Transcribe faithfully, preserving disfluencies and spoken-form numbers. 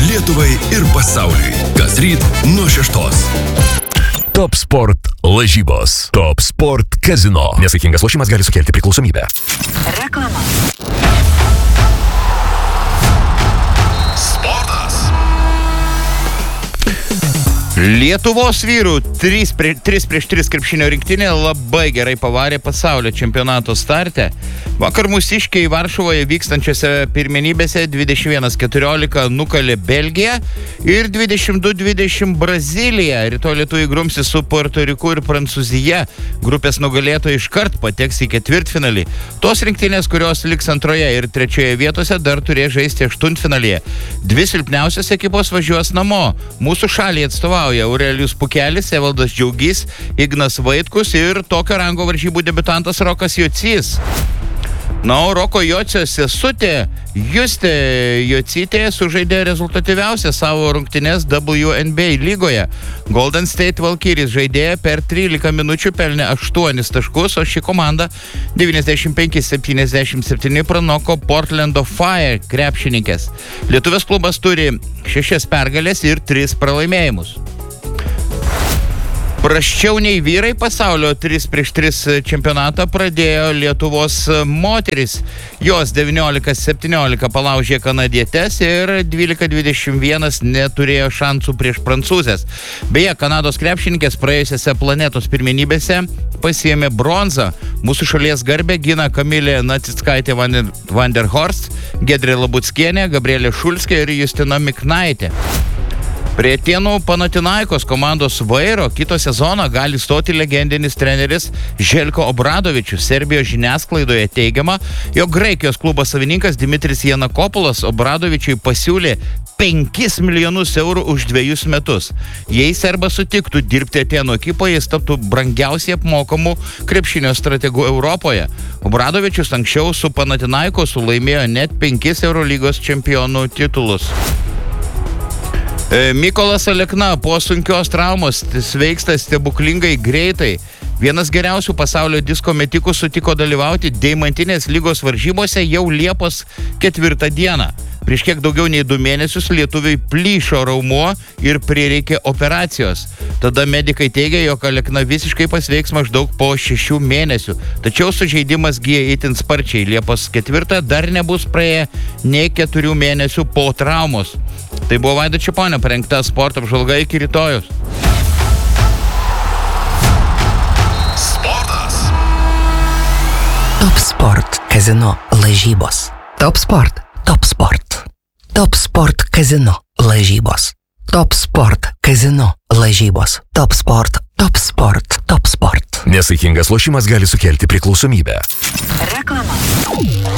Lietuvai ir pasauliui. Kas ryt nuo šeštos. Top Sport lažybos. Top Sport Casino. Nesaikingas lošimas gali sukelti priklausomybę. Reklama. Sportas. Lietuvos vyrų trys prieš tris krepšinio rinktinė labai gerai pavarė pasaulio čempionato starte. Vakar mūsiškiai Varšuvoje vykstančiose pirmenybėse dvidešimt vienas keturiolika nukalė Belgiją ir dvidešimt du dvidešimt Braziliją. Rytoj lietuviai grumsis su Puerto Riku ir Prancūzija. Grupės nugalėtojai iškart pateks į ketvirtfinalį. Tos rinktinės, kurios liks antroje ir trečioje vietose, dar turės žaisti aštuntfinalyje. Dvi silpniausios ekipos važiuos namo. Mūsų šaliai atstovauja Aurelijus Pukelis, Evaldas Džiaugys, Ignas Vaitkus ir tokio rango varžybų debiutantas Rokas Jocys. Na, o Roko Jocio sesutė Justė Jocytė sužaidė rezultatyviausią savo rungtynes W N B A lygoje. Golden State Valkyries žaidėja per trylika minučių pelnė aštuonis taškus, o ši komanda devyniasdešimt penki septyniasdešimt septyni pranoko Portlando Fire krepšininkės. Lietuvės klubas turi šešias pergalės ir tris pralaimėjimus. Prasčiau nei vyrai pasaulio trys prieš tris čempionatą pradėjo Lietuvos moterys. Jos devyniolika septyniolika palaužė kanadietes ir dvylika dvidešimt vienas neturėjo šansų prieš prancūzės. Beje, Kanados krepšininkės praėjusiose planetos pirmenybėse pasiėmė bronzą. Mūsų šalies garbę gina Kamilė Nacickaitė Vanderhorst, Gedrė Labuckienė, Gabrielė Šulskė ir Justina Miknaitė. Prie Atėnų Panathinaikos komandos vairo kito sezono gali stoti legendinis treneris Željko Obradovičius. Serbijos žiniasklaidoje teigiama, jog Graikijos klubo savininkas Dimitris Janakopulas Obradovičiui pasiūlė penkis milijonus eurų už dviejus metus. Jei serbas sutiktų dirbti Atėnų ekipoje, jis taptų brangiausiai apmokamų krepšinio strategų Europoje. Obradovičius anksčiau su Panathinaikosu laimėjo net penkis Eurolygos čempionų titulus. Mykolas Alekna po sunkios traumos sveiksta stebuklingai greitai. Vienas geriausių pasaulio disko metikų sutiko dalyvauti Deimantinės lygos varžybose jau Liepos ketvirtą dieną. Prieš kiek daugiau nei du mėnesius lietuviai plyšo raumuo ir prireikė operacijos. Tada medikai teigia, jog Alekna visiškai pasveiks maždaug po šešių mėnesių. Tačiau sužeidimas gyja itin sparčiai. Liepos ketvirtą dar nebus praėję nei keturių mėnesių po traumos. Tai buvo Vaida Čiaponė parengta sporto apžvalga, iki rytojus. Sportas. Top Sport Casino lažybos. Top Sport. Top Sport. Top Sport Casino lažybos. Top Sport Casino lažybos. Top Sport. Top Sport. Top Sport. Nesaikingas lošimas gali sukelti priklausomybę. Reklama.